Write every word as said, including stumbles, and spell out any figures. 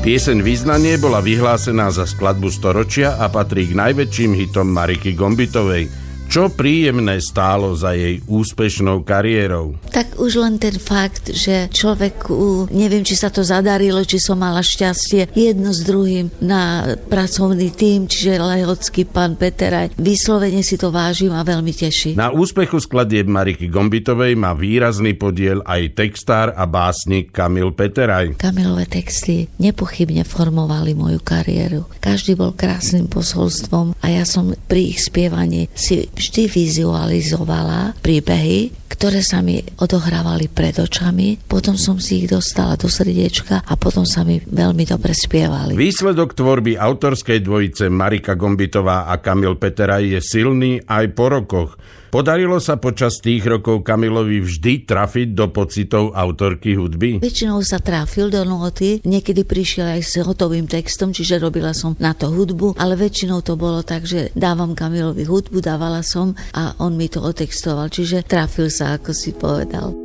Pieseň Význanie bola vyhlásená za skladbu storočia a patrí k najväčším hitom Mariky Gombitovej. Čo príjemné stálo za jej úspešnou kariérou? Tak už len ten fakt, že človeku, neviem, či sa to zadarilo, či som mala šťastie jedno s druhým na pracovný tím, čiže lehocký pán Peteraj. Vyslovene si to vážim a veľmi teší. Na úspechu skladieb Mariky Gombitovej má výrazný podiel aj textár a básnik Kamil Peteraj. Kamilové texty nepochybne formovali moju kariéru. Každý bol krásnym posolstvom a ja som pri ich spievaní si vždy vizualizovala príbehy, ktoré sa mi odohrávali pred očami, potom som si ich dostala do srdiečka a potom sa mi veľmi dobre spievali. Výsledok tvorby autorskej dvojice Marika Gombitová a Kamil Peteraj je silný aj po rokoch. Podarilo sa počas tých rokov Kamilovi vždy trafiť do pocitov autorky hudby? Väčšinou sa trafil do noty, niekedy prišiel aj s hotovým textom, čiže robila som na to hudbu, ale väčšinou to bolo tak, že dávam Kamilovi hudbu, dávala som a on mi to otextoval, čiže trafil sa, ako si povedal.